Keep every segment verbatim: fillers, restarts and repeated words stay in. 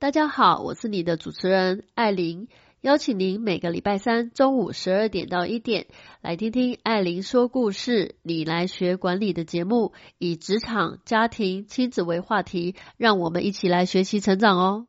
大家好，我是你的主持人艾琳，邀请您每个礼拜三中午十二点到一点来听听艾琳说故事，你来学管理的节目，以职场、家庭、亲子为话题，让我们一起来学习成长哦。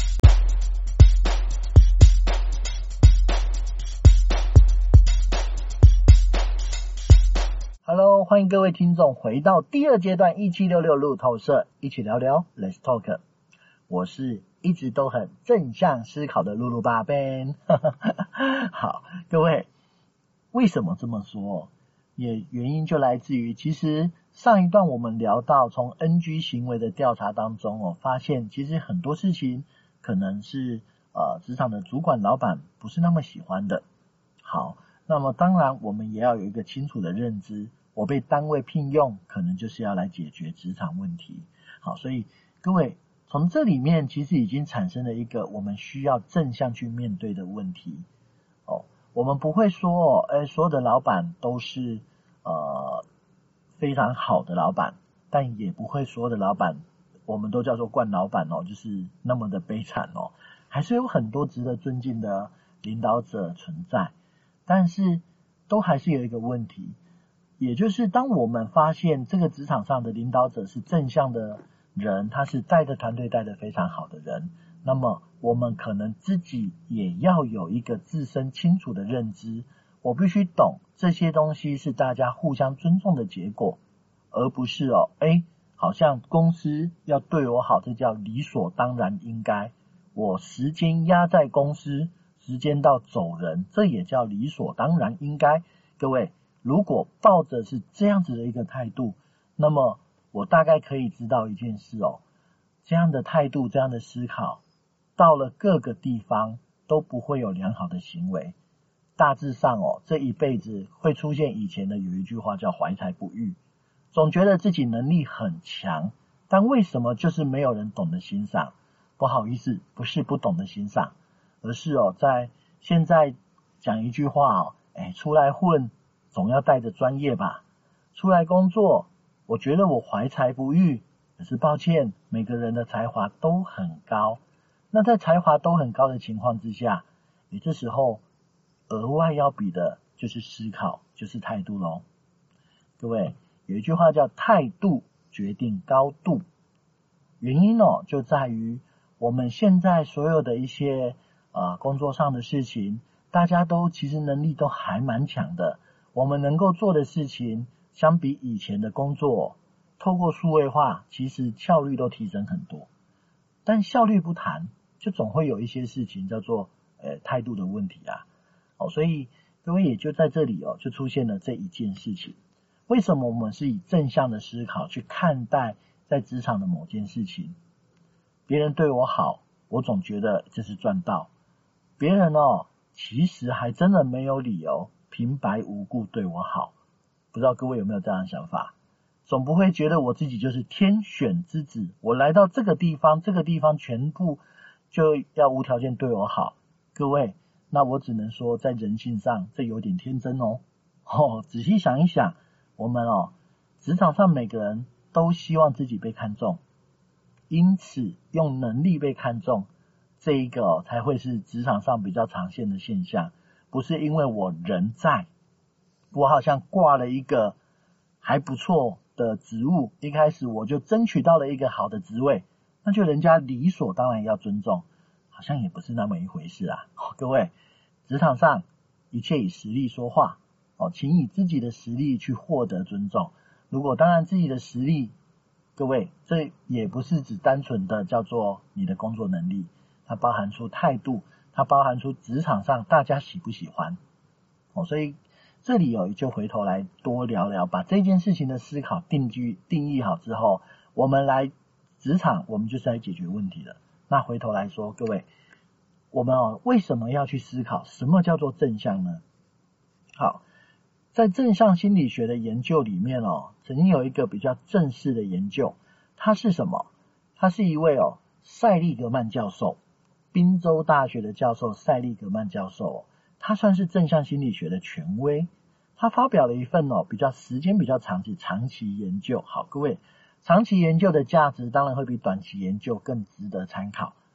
Hello， 欢迎各位听众回到第二阶段一七六六路透社，一起聊聊 Let's Talk。我是一直都很正向思考的露露爸 Ben。 好，各位，为什么这么说？也原因就来自于，其实上一段我们聊到从 N G 行为的调查当中，我发现其实很多事情可能是呃职场的主管老板不是那么喜欢的。好，那么当然我们也要有一个清楚的认知，我被单位聘用可能就是要来解决职场问题。好，所以各位从这里面其实已经产生了一个我们需要正向去面对的问题。哦，我们不会说哦，哎，所有的老板都是呃非常好的老板，但也不会所有的老板我们都叫做惯老板哦，就是那么的悲惨哦。还是有很多值得尊敬的领导者存在，但是都还是有一个问题，也就是当我们发现这个职场上的领导者是正向的人，他是带着团队带得非常好的人，那么我们可能自己也要有一个自身清楚的认知，我必须懂这些东西是大家互相尊重的结果，而不是哦，诶，好像公司要对我好，这叫理所当然应该，我时间压在公司，时间到走人，这也叫理所当然应该。各位，如果抱着是这样子的一个态度，那么我大概可以知道一件事哦，这样的态度，这样的思考，到了各个地方都不会有良好的行为。大致上哦，这一辈子会出现以前的有一句话叫怀才不遇，总觉得自己能力很强，但为什么就是没有人懂得欣赏？不好意思，不是不懂得欣赏，而是哦，在现在讲一句话哦，哎，出来混总要带着专业吧，出来工作我觉得我怀才不遇，可是抱歉，每个人的才华都很高。那在才华都很高的情况之下，也这时候额外要比的就是思考，就是态度咯。各位，有一句话叫态度决定高度，原因哦就在于我们现在所有的一些呃工作上的事情，大家都其实能力都还蛮强的，我们能够做的事情相比以前的工作，透过数位化，其实效率都提升很多。但效率不谈，就总会有一些事情叫做呃态度的问题啊。哦，所以各位也就在这里哦，就出现了这一件事情。为什么我们是以正向的思考去看待在职场的某件事情？别人对我好，我总觉得这是赚到。别人哦，其实还真的没有理由平白无故对我好。不知道各位有没有这样的想法？总不会觉得我自己就是天选之子，我来到这个地方，这个地方全部就要无条件对我好。各位，那我只能说在人性上这有点天真哦。哦，仔细想一想，我们哦，职场上每个人都希望自己被看重，因此用能力被看重，这一个哦才会是职场上比较常见的现象，不是因为我人在，我好像挂了一个还不错的职务，一开始我就争取到了一个好的职位，那就人家理所当然要尊重，好像也不是那么一回事啊。哦，各位，职场上一切以实力说话哦，请以自己的实力去获得尊重。如果当然自己的实力，各位，这也不是只单纯的叫做你的工作能力，它包含出态度，它包含出职场上大家喜不喜欢哦。所以这里有就回头来多聊聊，把这件事情的思考定居定义好之后，我们来职场，我们就是来解决问题的。那回头来说，各位，我们哦为什么要去思考什么叫做正向呢？好，在正向心理学的研究里面哦，曾经有一个比较正式的研究，它是什么？它是一位哦塞利格曼教授，宾州大学的教授塞利格曼教授哦，他算是正向心理学的权威，他发表了一份哦比较时间比较长期长期研究。好，各位，长期研究的价值当然会比短期研究更值得参考。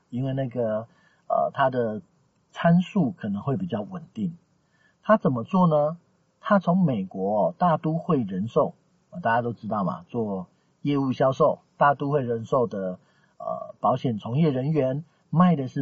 因为那个呃它的参数可能会比较稳定。他怎么做呢？他从美国、哦、大都会人寿，大家都知道嘛，做业务销售，大都会人寿的呃保险从业人员卖的是